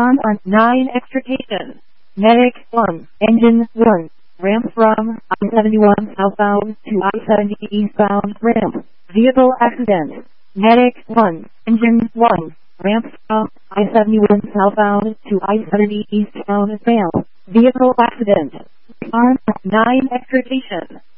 Respond on 9 extrication. Medic 1, Engine 1, ramp from I-71 southbound to I-70 eastbound ramp. Vehicle accident. Medic 1, Engine 1, ramp from I-71 southbound to I-70 eastbound ramp. Vehicle accident. Respond on 9 extrication.